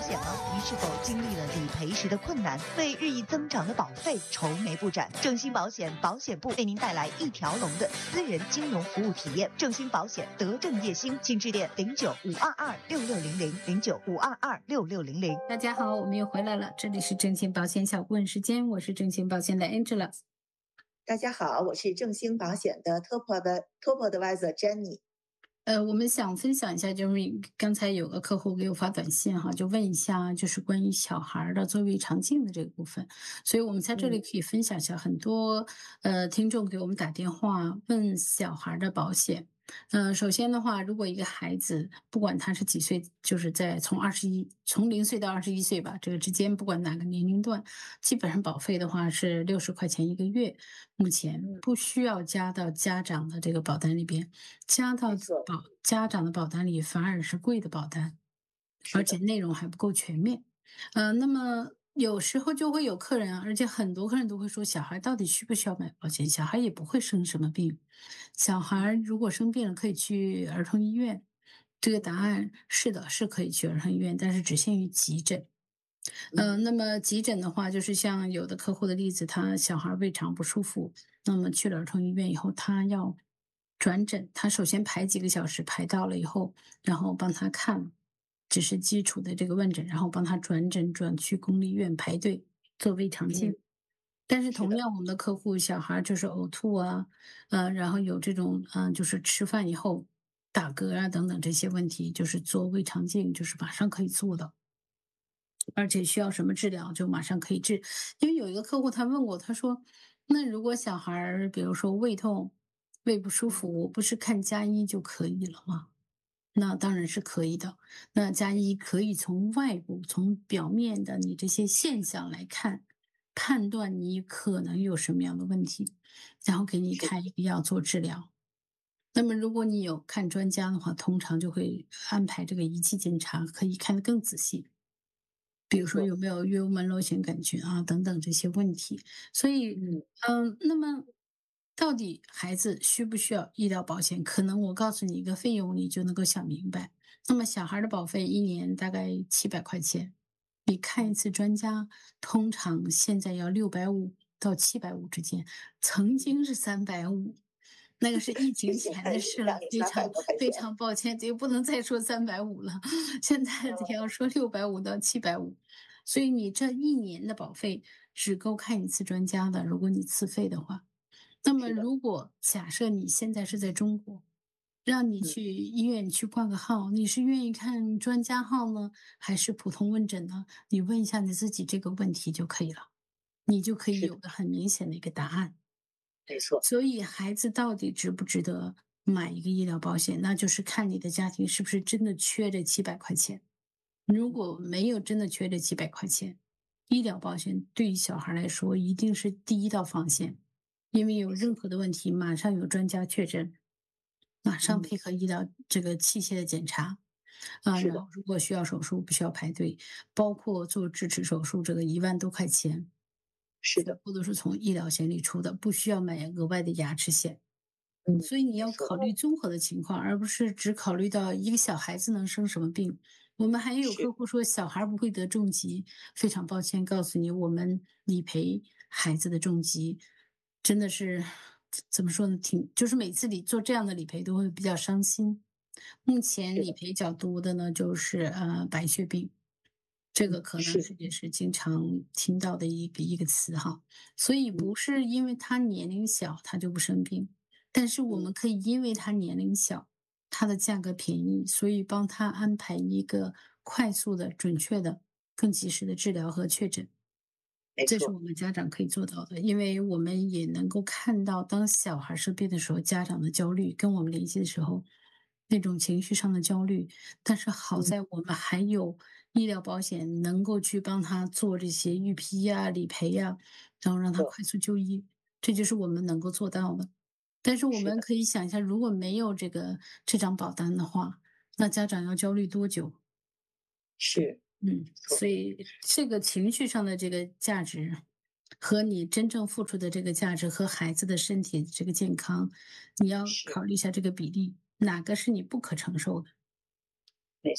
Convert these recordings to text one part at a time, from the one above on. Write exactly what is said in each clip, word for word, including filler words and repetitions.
险吗？您是否经历了理赔时的困难，为日益增长的保费愁眉不展？正兴保险保险部为您带来一条龙的私人金融服务体验。正兴保险德正业兴，请致电零九五二二六六零零零九五二二六六零零。 大家好，我们又回来了，这里是正兴保险小顾问时间，我是正兴保险的 Angela。 大家好，我是正兴保险的 Top Top Advisor Jenny。 呃，我们想分享一下，就是刚才有个客户给我发短信哈，就问一下，就是关于小孩的做胃肠镜的这个部分，所以我们在这里可以分享一下，很多呃听众给我们打电话问小孩的保险。呃，首先的话，如果一个孩子不管他是几岁，就是在从二十一从零岁到二十一岁吧，这个之间不管哪个年龄段，基本上保费的话是六十块钱一个月，目前不需要加到家长的这个保单里边，加到保家长的保单里反而是贵的保单，而且内容还不够全面。呃，那么有时候就会有客人啊，而且很多客人都会说，小孩到底需不需要买保险？小孩也不会生什么病，小孩如果生病了可以去儿童医院。这个答案是的，是可以去儿童医院，但是只限于急诊。呃，那么急诊的话，就是像有的客户的例子，他小孩胃肠不舒服，那么去了儿童医院以后，他要转诊，他首先排几个小时，排到了以后，然后帮他看，只是基础的这个问诊，然后帮他转诊转去公立医院排队做胃肠镜。但是同样，我们的客户小孩就是呕吐啊，呃，然后有这种嗯、呃，就是吃饭以后打嗝啊等等这些问题，就是做胃肠镜，就是马上可以做的。而且需要什么治疗就马上可以治。因为有一个客户他问我，他说那如果小孩比如说胃痛、胃不舒服，我不是看家医就可以了吗？那当然是可以的。那家医可以从外部、从表面的你这些现象来看，判断你可能有什么样的问题，然后给你开一个药做治疗。那么如果你有看专家的话，通常就会安排这个仪器检查，可以看得更仔细。比如说有没有月幽门螺旋杆菌啊等等这些问题。所以嗯，那么到底孩子需不需要医疗保险？可能我告诉你一个费用，你就能够想明白。那么小孩的保费一年大概七百块钱，你看一次专家，通常现在要六百五到七百五之间，曾经是三百五。那个是疫情前的事了，非常非常抱歉，这个不能再说三百五了，现在得要说六百五到七百五。所以你这一年的保费只够看一次专家的，如果你自费的话。那么如果假设你现在是在中国，让你去医院去挂个号，你是愿意看专家号呢，还是普通问诊呢？你问一下你自己这个问题就可以了，你就可以有个很明显的一个答案。 没错。 所以孩子到底值不值得买一个医疗保险，那就是看你的家庭是不是真的缺这七百块钱。如果没有真的缺这七百块钱，医疗保险对于小孩来说一定是第一道防线，因为有任何的问题马上有专家确诊，马上配合医疗这个器械的检查啊，然后如果需要手术不需要排队，包括做智齿手术这个一万多块钱， 是的， 全部都是从医疗险里出的，不需要买额外的牙齿险。 嗯， 所以你要考虑综合的情况，而不是只考虑到一个小孩子能生什么病。我们还有客户说小孩不会得重疾，非常抱歉告诉你，我们理赔孩子的重疾真的是怎么说呢？挺就是每次理做这样的理赔都会比较伤心。目前理赔较多的呢，就是呃白血病，这个可能是也是经常听到的一个一个词哈。所以不是因为他年龄小他就不生病，但是我们可以因为他年龄小，它的价格便宜，所以帮他安排一个快速的、准确的、更及时的治疗和确诊。这是我们家长可以做到的，因为我们也能够看到，当小孩生病的时候，家长的焦虑，跟我们联系的时候，那种情绪上的焦虑。但是好在我们还有医疗保险，能够去帮他做这些预批呀、理赔呀，然后让他快速就医，这就是我们能够做到的。但是我们可以想一下，如果没有这个这张保单的话，那家长要焦虑多久？ 是， 嗯，所以这个情绪上的这个价值，和你真正付出的这个价值和孩子的身体这个健康，你要考虑一下这个比例，哪个是你不可承受的？ 没错，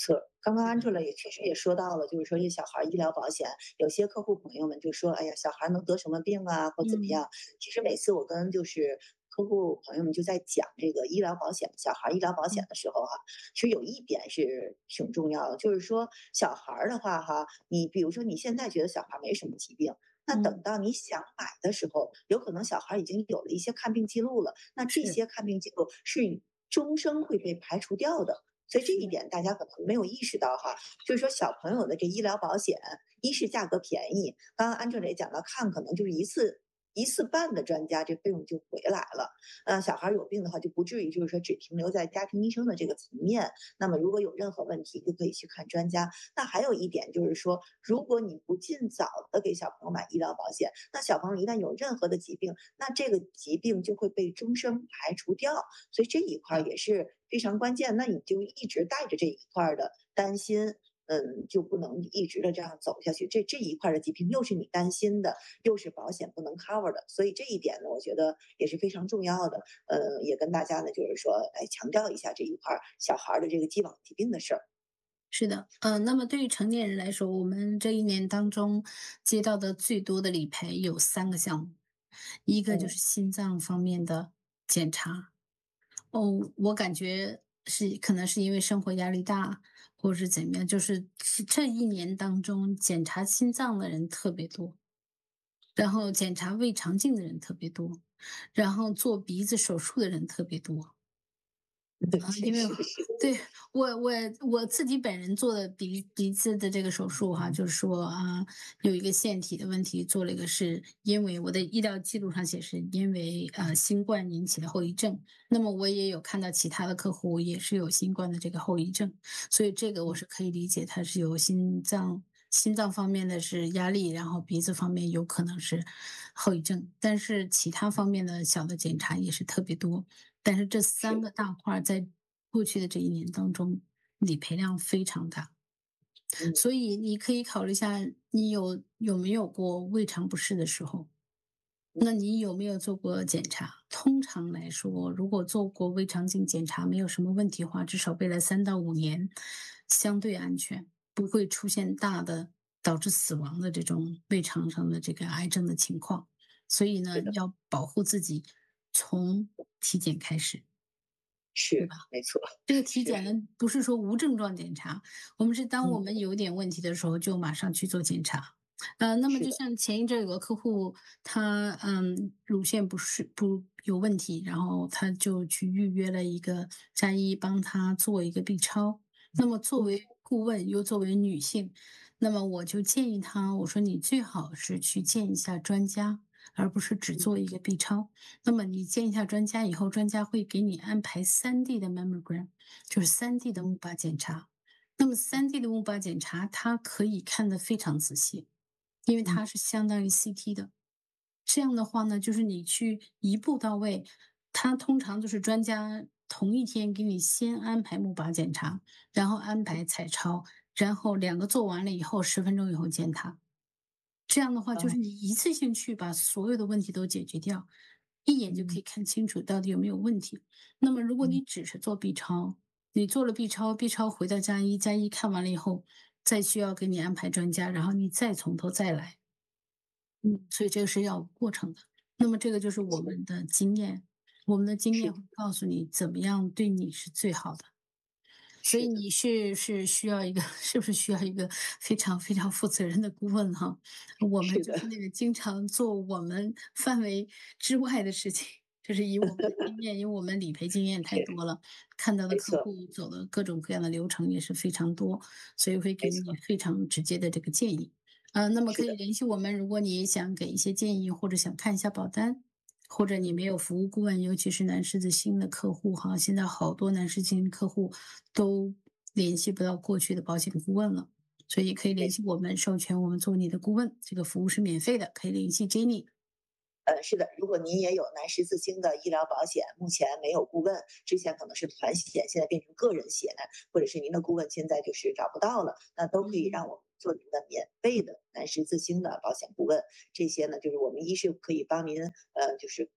刚刚 Angela 也确实也说到了，就是说这小孩医疗保险，有些客户朋友们就说，哎呀，小孩能得什么病啊，或怎么嗯样？其实每次我跟就是客户朋友们就在讲这个医疗保险、小孩医疗保险嗯的时候哈、其实有一点是挺重要的，就是说小孩儿的话哈，你比如说你现在觉得小孩没什么疾病。那等嗯， 到你想买的时候，有可能小孩已经有了一些看病记录了，那这是些看病记录是终生会被排除掉的。所以这是的， 一点大家可能没有意识到哈，就是说小朋友的这医疗保险，一是价格便宜，刚刚安 n 也讲到，看可能就是一次一次半的专家，这费用就回来了。呃，小孩有病的话，就不至于就是说只停留在家庭医生的这个层面。那么如果有任何问题，就可以去看专家。那还有一点就是说，如果你不尽早的给小朋友买医疗保险，那小朋友一旦有任何的疾病，那这个疾病就会被终身排除掉。所以这一块儿也是非常关键。那你就一直带着这一块儿的担心，嗯，就不能一直的这样走下去。这这一块儿的疾病又是你担心的，又是保险不能 cover 的，所以这一点呢，我觉得也是非常重要的。呃，也跟大家呢，就是说，来强调一下这一块儿小孩儿的这个既往疾病的事儿。 是的，呃，那么对于成年人来说，我们这一年当中接到的最多的理赔有三个项目，一个就嗯， 是心脏方面的检查。哦，我感觉是可能是因为生活压力大，或者是怎么样，就是是这一年当中检查心脏的人特别多，然后检查胃肠镜的人特别多，然后做鼻子手术的人特别多。啊， 确因为实是， 对，我我我自己本人做的鼻鼻子的这个手术哈，就是说啊，有一个腺体的问题，做了一个是因为我的医疗记录上写是因为呃新冠引起的后遗症，那么我也有看到其他的客户也是有新冠的这个后遗症，所以这个我嗯， 是可以理解，他是有心脏心脏方面的是压力，然后鼻子方面有可能是后遗症，但是其他方面的小的检查也是特别多。但是这三是， 个大块儿在过去的这一年当中，理赔量非常大。 嗯， 所以你可以考虑一下，你有有没有过胃肠不适的时候？那你有没有做过检查？通常来说，如果做过胃肠镜检查没有什么问题的话，至少未来三到五年相对安全，不会出现大的导致死亡的这种胃肠上的这个癌症的情况。所以呢， 是的， 要保护自己，从体检开始。对是， 吧？ 没错， 这个体是， 检呢，不是说无症状检查，我们是当我嗯， 们有点问题的时候，就马上去做检查。呃，那么是的， 就像前一阵有个客户，他嗯乳腺不是不有问题，然后他就去预约了一个扎医帮他做一个 B 超。那么作嗯， 为顾问，又作为女性，那么我就建议他，我说你最好是去见一下专家，而不是只嗯， 做一个 B 超。那么你见一下专家以后，专家会给你安排 三 D 的 mammogram，就是三 D 的嗯， 钼靶检查。那么三 D 的钼靶检查，它可以看得非常仔细，因为嗯， 它是相当于 C T 的。这样的话呢，就是你去一步到位，他通常就是专家同一天给你先安排钼靶检查，然后安排彩超，然后两个做完了以后，十分钟以后见他。这样的话，就啊， 是你一次性去把所有的问题都解决掉，一眼就可嗯， 以看清楚到底有没有问题。那么如果嗯， 你只是做 B 超，你做了 B 超，B 超回到家医，家医看完了以后，再需要给你安排专家，然后你再从头再来， 嗯， 所以这个是要有过程的。那么这个就是我是的， 们的经验，我们的经是的， 验会告诉你怎么样对你是最好的。所以是的， 你是是需要一个是不是需要一个非常非常负责任的顾问哈？我们是的， 就是那个经常做我们范围之外的事情，就是以我们的经验，因为我们理赔经验太是， 多了，看到的没错， 客户走的各种各样的流程也是非常多，所以会给你没错， 非常直接的这个建议。呃，那么可是的， 以联系我们，如果你想给一些建议，或者想看一下保单，或者你没有服务顾问，尤其是男士子新的客户哈，现在好多男士新客户都联系不到过去的保险顾问了，所以可以联没系我们，授权我们做你的顾问，这个服务是免费的，可以联系 Jenny。 呃，是的，如果您也有南十字星的医疗保险，目前没有顾问，之前可能是团险，现在变成个人险，或者是您的顾问现在就是找不到了，那都可以嗯， 让我们做您的免费的南十字星的保险顾问。这些呢，就是我们一是可以帮您，呃，就是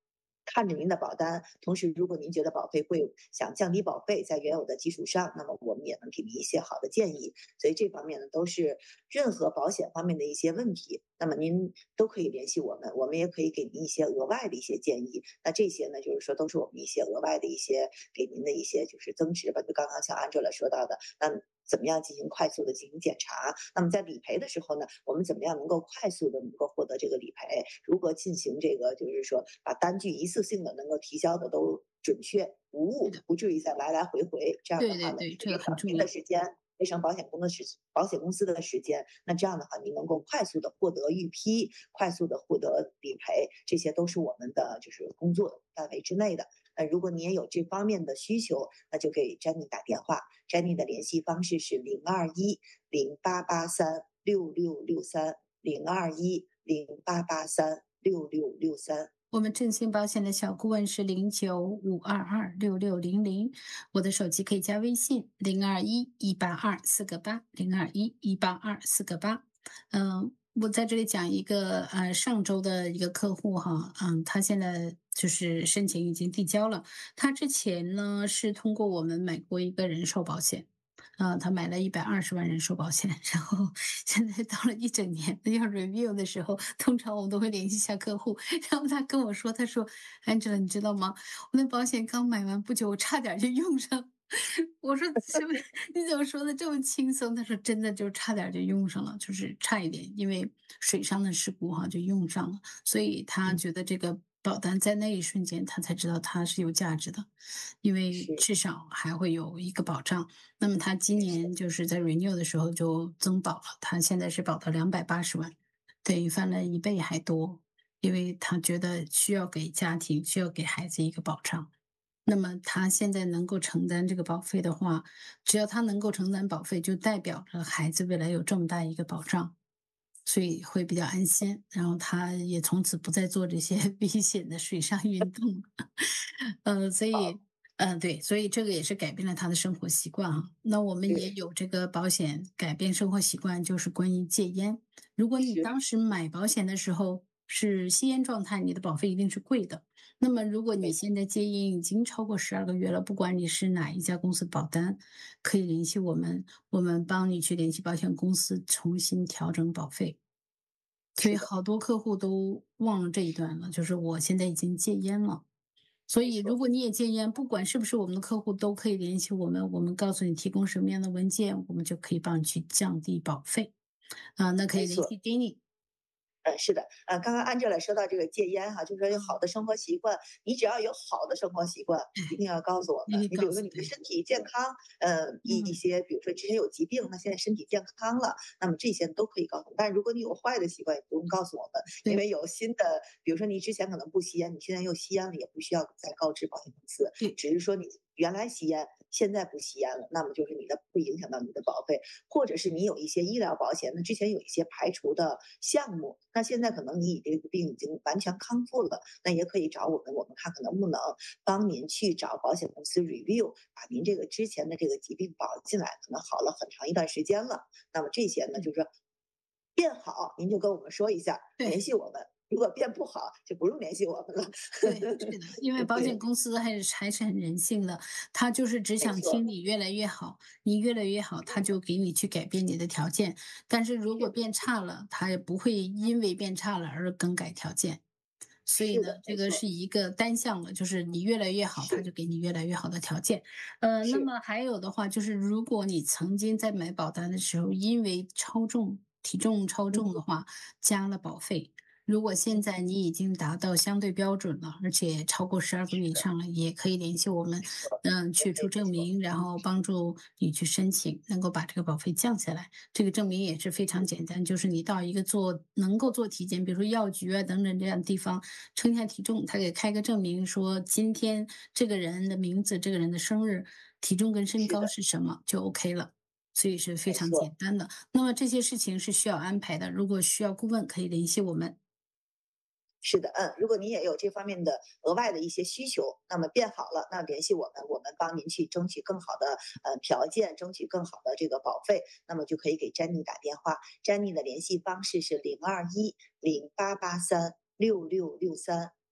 看着您的保单，同时如果您觉得保费贵，想降低保费，在原有的基础上，那么我们也能给您一些好的建议。所以这方面呢，都是任何保险方面的一些问题，那么您都可以联系我们，我们也可以给您一些额外的一些建议。那这些呢，就是说都是我们一些额外的一些给您的一些就是增值吧。就刚刚像 Angela 说到的，那怎么样进行快速的进行检查？那么在理赔的时候呢，我们怎么样能够快速的能够获得这个理赔？如何进行这个就是说把单据一次性的能够提交的都准确无误，不至于再来来回回。这样的话呢， 对对对，这节个很重要。 省您的时间，节省保险公司时保险公司的时间。那这样的话，您能够快速的获得预批，快速的获得理赔，这些都是我们的就是工作范围之内的。呃，如果你也有这方面的需求，那就给 Jenny 打电话。Jenny 的联系方式是零二一零八八三六六六三零二一零八八三六六六三。 我们正兴保险的小顾问是零九五二二六六零零，我的手机可以加微信零二一一八二四个八零二一一八二四个八。嗯，我在这里讲一个呃上周的一个客户哈，嗯，他现在就是申请已经递交了，他之前呢是通过我们买过一个人寿保险。呃，他买了一百二十万人寿保险，然后现在到了一整年要 review 的时候，通常我们都会联系一下客户，然后他跟我说，他说："Angela，你知道吗？我那保险刚买完不久，我差点就用上。"我说：“什么？你怎么说的这么轻松？"他说："真的就差点就用上了，就是差一点，因为水上的事故哈就用上了。"所以他嗯， 觉得这个保单在那一瞬间他才知道它是有价值的，因为是至少还会有一个保障。那么他今是年就是在 renew 的时候就增保了，他现在是保到两百八十万，等于翻了一倍还多，因为他觉得需要给家庭、需要给孩子一个保障。那么他现在能够承担这个保费的话，只要他能够承担保费，就代表着孩子未来有这么大一个保障，所以会比较安心。然后他也从此不再做这些危险的水上运动。呃，所以，嗯，对，所以这个也是改变了他的生活习惯哈。那我们也是有这个保险改变生活习惯，就是关于戒烟。如果你是当时买保险的时候是吸烟状态，你的保费一定是贵的。那么如果你没现在戒烟已经超过十二个月了，不管你是哪一家公司保单，可以联系我们，我们帮你去联系保险公司重新调整保费。所以是的， 好多客户都忘了这一段了，就是我现在已经戒烟了。所以，如没错果你也戒烟，不管是不是我们的客户，都可以联系我们，我们告诉你提供什么样的文件，我们就可以帮你去降低保费。啊，那可以没错。 联系 Danny。 呃，是的，呃，刚刚 Angela 说到这个戒烟哈，就是说有好的生活习惯，你只要有好的生活习惯，一定要告诉我们。 你可以你比如告诉对， 说你的身体健康，呃，一一嗯， 些比如说之前有疾病，那现在身体健康了，那么这些都可以告诉我们。但是如果你有坏的习惯，也不用告诉我们，因对为有新的，比如说你之前可能不吸烟，你现在又吸烟了，也不需要再告知保险公司， 对， 只是说你原来吸烟，现在不吸烟了，那么就是你的会影响到你的保费，或者是你有一些医疗保险，那之前有一些排除的项目，那现在可能你这个病已经完全康复了，那也可以找我们，我们看看能不能帮您去找保险公司 review，把您这个之前的这个疾病保进来，可能好了很长一段时间了。那么这些呢，就是说变好，您就跟我们说一下，联对。 系我们。如果变不好，就不用联系我们了。 对，是的，因为保险对， 公司还是还是很人性的，他就是只想没错， 听你越来越好，你越来越好，他就给你去改变你的条件。但是如果是变差了，他也不会因为变差了而更改条件。所以呢， 是的， 这个没错， 是一个单向的，就是你越来越好，他是就给你越来越好的条件。呃，那是么还有的话就是，如果你曾经在买保单的时候，因为超重、体重超重的嗯话，加了保费。如果现嗯， 在你已经达到相对标准了，而且超过十二个月以是的， 上了，也可以联系我们， 没错， 嗯， 没取出没错， 证明，然后帮助你去申请，能够把这个保费降下来。这个证明也是非常简单，就是你到一个做能够做体检，比如说药局啊等等这样的地方，称一下体重，他给开个证明，说今天这个人的名字、这个人的生日、体重跟身高是的， 是什么，就 OK 了。所以是非常没错。 简单的。那么这些事情是需要安排的，如果需要顾问，可以联系我们。 是的，嗯，如果您也有这方面的额外的一些需求，那么变好了，那联系我们，我们帮您去争取更好的呃条件，争取更好的这个保费，那么就可以给詹妮打电话。詹妮的联系方式是零二一零八八三六六六三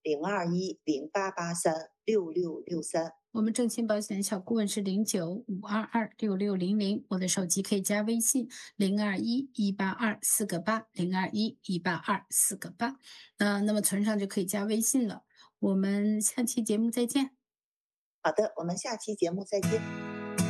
零二一零八八三六六六三。 我们正新保险小顾问是零九五二二六六零零，我的手机可以加微信零二一一八二四个八零二一一八二四个八，呃，那么存上就可以加微信了。我们下期节目再见。 好的，我们下期节目再见。